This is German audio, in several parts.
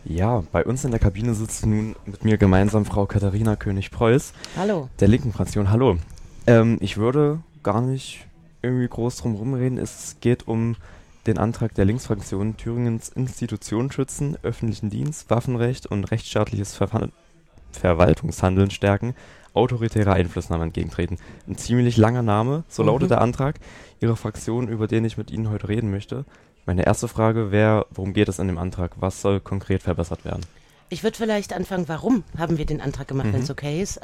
Ja, bei uns in der Kabine sitzt nun mit mir gemeinsam Frau Katharina König-Preuß, Hallo. der linken Fraktion. Hallo. Ich würde gar nicht irgendwie groß drum rumreden. Es geht um den Antrag der Linksfraktion, Thüringens Institutionen schützen, öffentlichen Dienst, Waffenrecht und rechtsstaatliches Verwaltungshandeln stärken, autoritärer Einflussnahme entgegentreten. Ein ziemlich langer Name, so lautet der Antrag Ihrer Fraktion, über den ich mit Ihnen heute reden möchte. Meine erste Frage wäre, worum geht es in dem Antrag? Was soll konkret verbessert werden? Ich würde vielleicht anfangen, warum haben wir den Antrag gemacht, wenn es okay ist.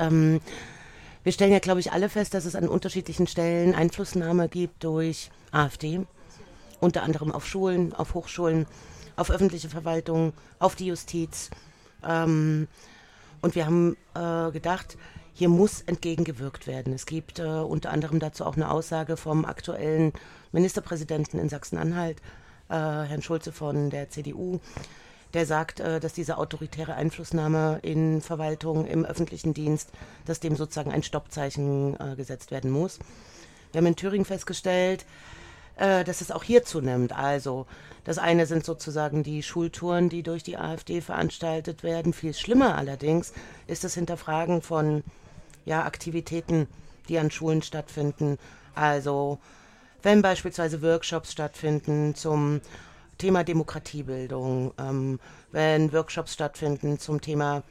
Wir stellen ja, glaube ich, alle fest, dass es an unterschiedlichen Stellen Einflussnahme gibt durch AfD. Unter anderem auf Schulen, auf Hochschulen, auf öffentliche Verwaltung, auf die Justiz. Und wir haben gedacht, hier muss entgegengewirkt werden. Es gibt unter anderem dazu auch eine Aussage vom aktuellen Ministerpräsidenten in Sachsen-Anhalt, Herrn Schulze von der CDU, der sagt, dass diese autoritäre Einflussnahme in Verwaltung, im öffentlichen Dienst, dass dem sozusagen ein Stoppzeichen gesetzt werden muss. Wir haben in Thüringen festgestellt, dass es auch hier zunimmt. Also das eine sind sozusagen die Schultouren, die durch die AfD veranstaltet werden. Viel schlimmer allerdings ist das Hinterfragen von Aktivitäten, die an Schulen stattfinden. Also wenn beispielsweise Workshops stattfinden zum Thema Demokratiebildung, wenn Workshops stattfinden zum Thema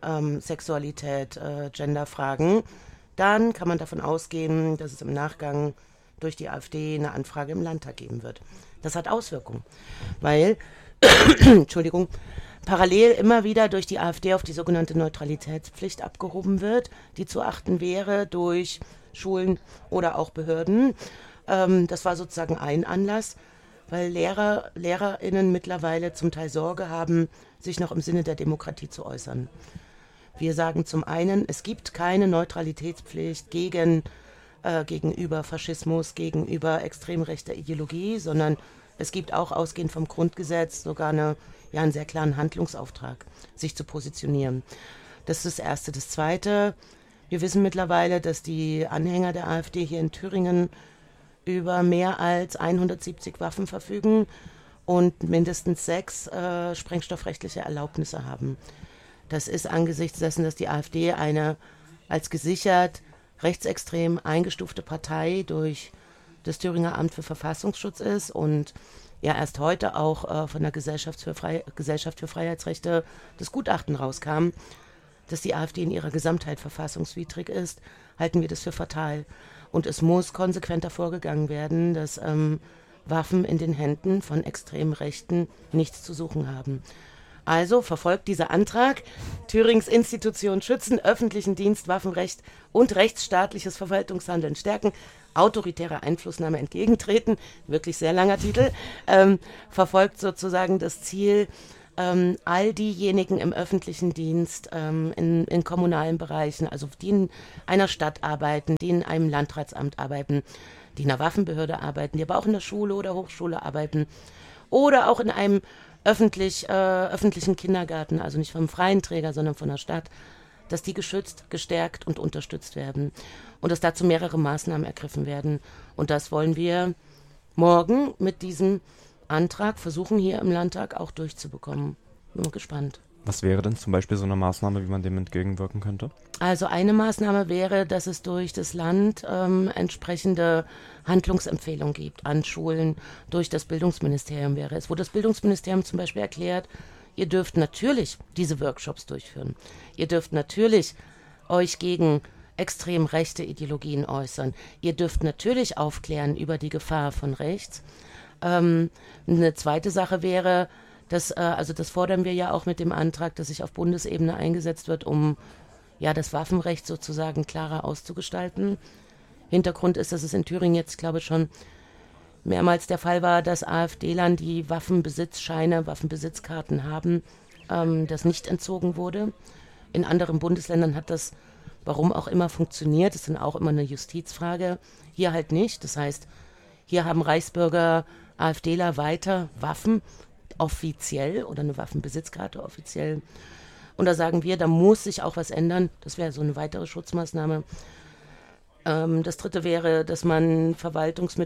Sexualität, Genderfragen, dann kann man davon ausgehen, dass es im Nachgang durch die AfD eine Anfrage im Landtag geben wird. Das hat Auswirkungen, weil, Entschuldigung, parallel immer wieder durch die AfD auf die sogenannte Neutralitätspflicht abgehoben wird, die zu achten wäre durch Schulen oder auch Behörden. Das war sozusagen ein Anlass, weil LehrerInnen mittlerweile zum Teil Sorge haben, sich noch im Sinne der Demokratie zu äußern. Wir sagen zum einen, es gibt keine Neutralitätspflicht gegenüber Faschismus, gegenüber extrem rechter Ideologie, sondern es gibt auch ausgehend vom Grundgesetz sogar einen sehr klaren Handlungsauftrag, sich zu positionieren. Das ist das Erste. Das Zweite, wir wissen mittlerweile, dass die Anhänger der AfD hier in Thüringen über mehr als 170 Waffen verfügen und mindestens 6 sprengstoffrechtliche Erlaubnisse haben. Das ist angesichts dessen, dass die AfD eine als gesichert rechtsextrem eingestufte Partei durch das Thüringer Amt für Verfassungsschutz ist und erst heute auch von der Gesellschaft für Freiheitsrechte das Gutachten rauskam, dass die AfD in ihrer Gesamtheit verfassungswidrig ist, halten wir das für fatal. Und es muss konsequenter vorgegangen werden, dass Waffen in den Händen von extremen Rechten nichts zu suchen haben. Also verfolgt dieser Antrag, Thürings Institutionen schützen, öffentlichen Dienst, Waffenrecht und rechtsstaatliches Verwaltungshandeln stärken, autoritärer Einflussnahme entgegentreten, wirklich sehr langer Titel, verfolgt sozusagen das Ziel, all diejenigen im öffentlichen Dienst, in kommunalen Bereichen, also die in einer Stadt arbeiten, die in einem Landratsamt arbeiten, die in einer Waffenbehörde arbeiten, die aber auch in der Schule oder Hochschule arbeiten oder auch in einem öffentlichen Kindergarten, also nicht vom freien Träger, sondern von der Stadt, dass die geschützt, gestärkt und unterstützt werden und dass dazu mehrere Maßnahmen ergriffen werden. Und das wollen wir morgen mit diesem Antrag versuchen, hier im Landtag auch durchzubekommen. Bin gespannt. Was wäre denn zum Beispiel so eine Maßnahme, wie man dem entgegenwirken könnte? Also eine Maßnahme wäre, dass es durch das Land entsprechende Handlungsempfehlungen gibt an Schulen, durch das Bildungsministerium wäre es, wo das Bildungsministerium zum Beispiel erklärt, ihr dürft natürlich diese Workshops durchführen. Ihr dürft natürlich euch gegen extrem rechte Ideologien äußern. Ihr dürft natürlich aufklären über die Gefahr von rechts. Eine zweite Sache wäre, das fordern wir ja auch mit dem Antrag, dass sich auf Bundesebene eingesetzt wird, um das Waffenrecht sozusagen klarer auszugestalten. Hintergrund ist, dass es in Thüringen jetzt, glaube ich, schon mehrmals der Fall war, dass AfD-Lern, die Waffenbesitzscheine, Waffenbesitzkarten haben, das nicht entzogen wurde. In anderen Bundesländern hat das, warum auch immer, funktioniert. Das ist dann auch immer eine Justizfrage. Hier halt nicht. Das heißt, hier haben Reichsbürger, AfDler weiter Waffen offiziell oder eine Waffenbesitzkarte offiziell. Und da sagen wir, da muss sich auch was ändern. Das wäre so eine weitere Schutzmaßnahme. Das dritte wäre, dass man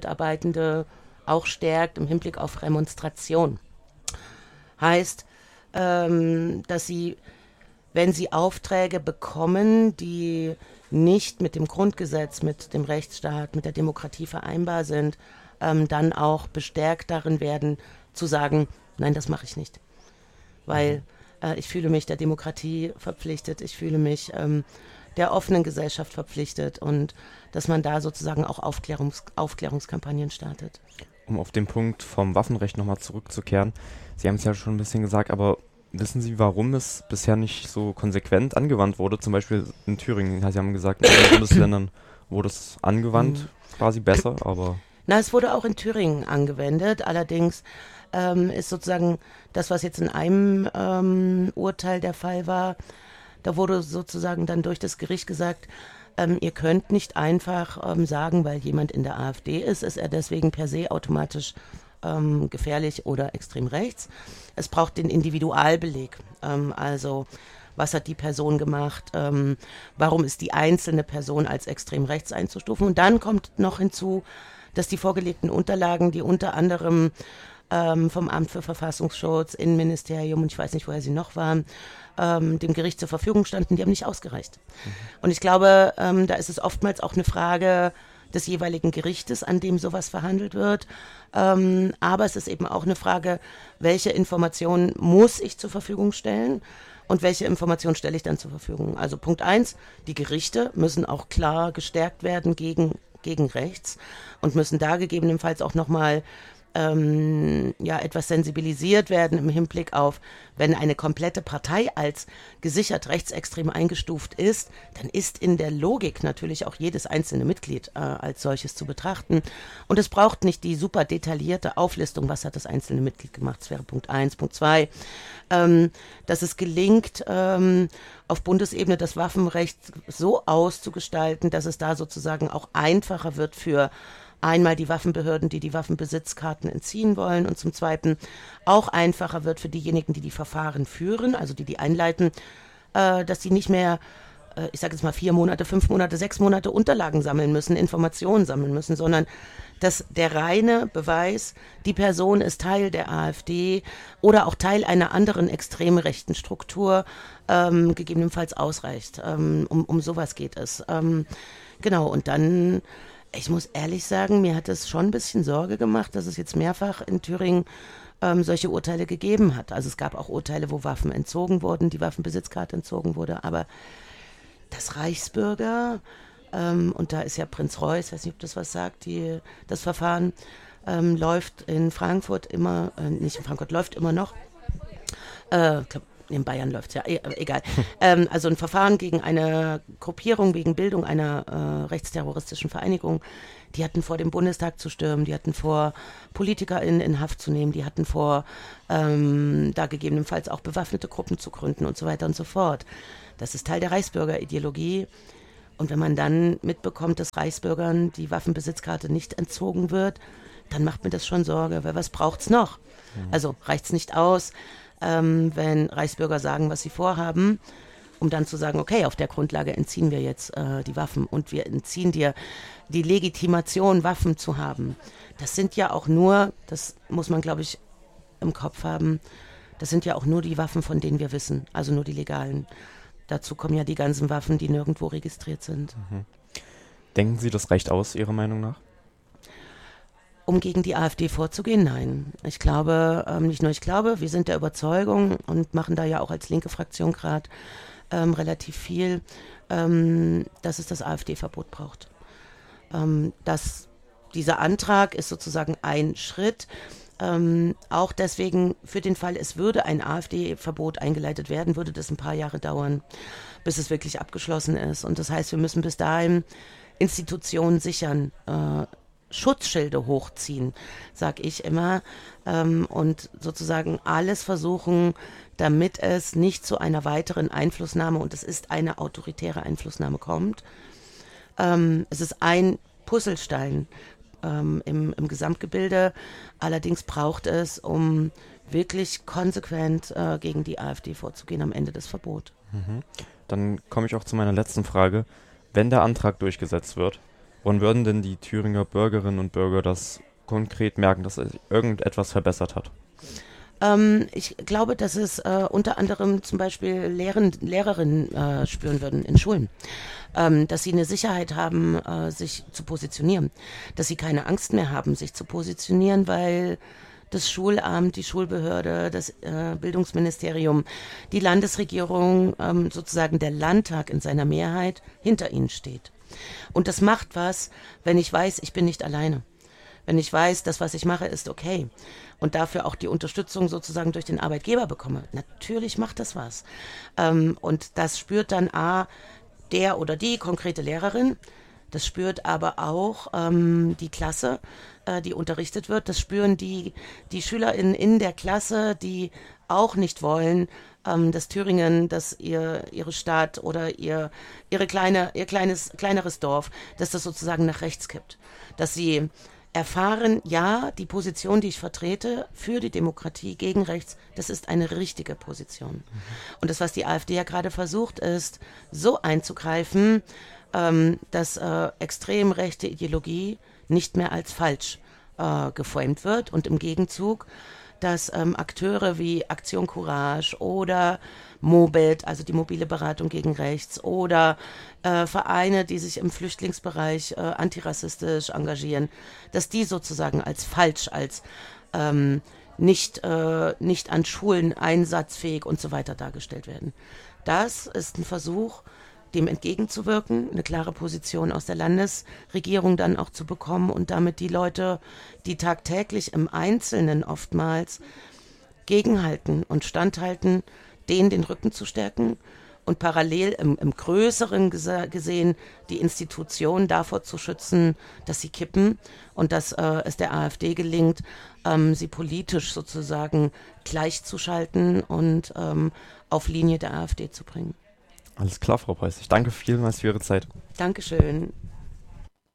Verwaltungsmitarbeitende auch stärkt im Hinblick auf Remonstration. Heißt, dass sie, wenn sie Aufträge bekommen, die nicht mit dem Grundgesetz, mit dem Rechtsstaat, mit der Demokratie vereinbar sind, dann auch bestärkt darin werden, zu sagen, nein, das mache ich nicht. Weil ich fühle mich der Demokratie verpflichtet, ich fühle mich der offenen Gesellschaft verpflichtet und dass man da sozusagen auch Aufklärungskampagnen startet. Um auf den Punkt vom Waffenrecht nochmal zurückzukehren, Sie haben es ja schon ein bisschen gesagt, aber wissen Sie, warum es bisher nicht so konsequent angewandt wurde? Zum Beispiel in Thüringen, Sie haben gesagt, in anderen Bundesländern wurde es angewandt, quasi besser, aber... Na, es wurde auch in Thüringen angewendet, allerdings ist sozusagen das, was jetzt in einem Urteil der Fall war, da wurde sozusagen dann durch das Gericht gesagt, ihr könnt nicht einfach sagen, weil jemand in der AfD ist er deswegen per se automatisch gefährlich oder extrem rechts. Es braucht den Individualbeleg. Also was hat die Person gemacht? Warum ist die einzelne Person als extrem rechts einzustufen? Und dann kommt noch hinzu, dass die vorgelegten Unterlagen, die unter anderem vom Amt für Verfassungsschutz, Innenministerium und ich weiß nicht, woher sie noch waren, dem Gericht zur Verfügung standen, die haben nicht ausgereicht. Und ich glaube, da ist es oftmals auch eine Frage des jeweiligen Gerichtes, an dem sowas verhandelt wird. Aber es ist eben auch eine Frage, welche Informationen muss ich zur Verfügung stellen und welche Informationen stelle ich dann zur Verfügung. Also Punkt 1, die Gerichte müssen auch klar gestärkt werden gegen rechts und müssen da gegebenenfalls auch nochmal etwas sensibilisiert werden im Hinblick auf, wenn eine komplette Partei als gesichert rechtsextrem eingestuft ist, dann ist in der Logik natürlich auch jedes einzelne Mitglied als solches zu betrachten. Und es braucht nicht die super detaillierte Auflistung, was hat das einzelne Mitglied gemacht. Das wäre Punkt 1. Punkt 2, dass es gelingt, auf Bundesebene das Waffenrecht so auszugestalten, dass es da sozusagen auch einfacher wird für einmal die Waffenbehörden, die die Waffenbesitzkarten entziehen wollen und zum Zweiten auch einfacher wird für diejenigen, die die Verfahren führen, also die einleiten, dass die nicht mehr, ich sage jetzt mal 4 Monate, 5 Monate, 6 Monate Unterlagen sammeln müssen, Informationen sammeln müssen, sondern dass der reine Beweis, die Person ist Teil der AfD oder auch Teil einer anderen extrem rechten Struktur, gegebenenfalls ausreicht. Um sowas geht es. Genau, und dann... Ich muss ehrlich sagen, mir hat es schon ein bisschen Sorge gemacht, dass es jetzt mehrfach in Thüringen solche Urteile gegeben hat. Also es gab auch Urteile, wo Waffen entzogen wurden, die Waffenbesitzkarte entzogen wurde. Aber das Reichsbürger, und da ist ja Prinz Reuß, weiß nicht, ob das was sagt, das Verfahren läuft in Frankfurt immer, nicht in Frankfurt, läuft immer noch. Ich glaube, in Bayern läuft es ja, egal. Also ein Verfahren gegen eine Gruppierung wegen Bildung einer rechtsterroristischen Vereinigung. Die hatten vor, den Bundestag zu stürmen, die hatten vor, PolitikerInnen in Haft zu nehmen, die hatten vor, da gegebenenfalls auch bewaffnete Gruppen zu gründen und so weiter und so fort. Das ist Teil der Reichsbürgerideologie. Und wenn man dann mitbekommt, dass Reichsbürgern die Waffenbesitzkarte nicht entzogen wird, dann macht mir das schon Sorge, weil was braucht's noch? Also reicht's nicht aus, wenn Reichsbürger sagen, was sie vorhaben, um dann zu sagen, okay, auf der Grundlage entziehen wir jetzt die Waffen und wir entziehen dir die Legitimation, Waffen zu haben. Das sind ja auch nur, das muss man, glaube ich, im Kopf haben, das sind ja auch nur die Waffen, von denen wir wissen, also nur die legalen. Dazu kommen ja die ganzen Waffen, die nirgendwo registriert sind. Denken Sie, das reicht aus, Ihrer Meinung nach? Um gegen die AfD vorzugehen? Nein. Ich glaube, nicht nur ich glaube, wir sind der Überzeugung und machen da ja auch als linke Fraktion gerade relativ viel, dass es das AfD-Verbot braucht. Dieser Antrag ist sozusagen ein Schritt, auch deswegen für den Fall, es würde ein AfD-Verbot eingeleitet werden, würde das ein paar Jahre dauern, bis es wirklich abgeschlossen ist. Und das heißt, wir müssen bis dahin Institutionen sichern, Schutzschilde hochziehen, sag ich immer, und sozusagen alles versuchen, damit es nicht zu einer weiteren Einflussnahme, und es ist eine autoritäre Einflussnahme, kommt. Es ist ein Puzzlestein im Gesamtgebilde, allerdings braucht es, um wirklich konsequent gegen die AfD vorzugehen, am Ende das Verbot. Dann komme ich auch zu meiner letzten Frage. Wenn der Antrag durchgesetzt wird, wann würden denn die Thüringer Bürgerinnen und Bürger das konkret merken, dass sich irgendetwas verbessert hat? Ich glaube, dass es unter anderem zum Beispiel Lehrerinnen spüren würden in Schulen, dass sie eine Sicherheit haben, sich zu positionieren, dass sie keine Angst mehr haben, sich zu positionieren, weil das Schulamt, die Schulbehörde, das Bildungsministerium, die Landesregierung, sozusagen der Landtag in seiner Mehrheit hinter ihnen steht. Und das macht was, wenn ich weiß, ich bin nicht alleine. Wenn ich weiß, das, was ich mache, ist okay und dafür auch die Unterstützung sozusagen durch den Arbeitgeber bekomme. Natürlich macht das was. Und das spürt dann der oder die konkrete Lehrerin, das spürt aber auch die Klasse, die unterrichtet wird. Das spüren die SchülerInnen in der Klasse, die auch nicht wollen, dass Thüringen, dass ihre Stadt oder ihr kleineres Dorf, dass das sozusagen nach rechts kippt. Dass sie erfahren, ja, die Position, die ich vertrete für die Demokratie gegen rechts, das ist eine richtige Position. Und das, was die AfD ja gerade versucht, ist, so einzugreifen, dass extrem rechte Ideologie nicht mehr als falsch geframed wird und im Gegenzug, dass Akteure wie Aktion Courage oder Mobit, also die mobile Beratung gegen rechts, oder Vereine, die sich im Flüchtlingsbereich antirassistisch engagieren, dass die sozusagen als falsch, als nicht an Schulen einsatzfähig und so weiter dargestellt werden. Das ist ein Versuch, dem entgegenzuwirken, eine klare Position aus der Landesregierung dann auch zu bekommen und damit die Leute, die tagtäglich im Einzelnen oftmals gegenhalten und standhalten, denen den Rücken zu stärken und parallel im Größeren gesehen die Institutionen davor zu schützen, dass sie kippen und dass es der AfD gelingt, sie politisch sozusagen gleichzuschalten und auf Linie der AfD zu bringen. Alles klar, Frau Preuß. Ich danke vielmals für Ihre Zeit. Dankeschön.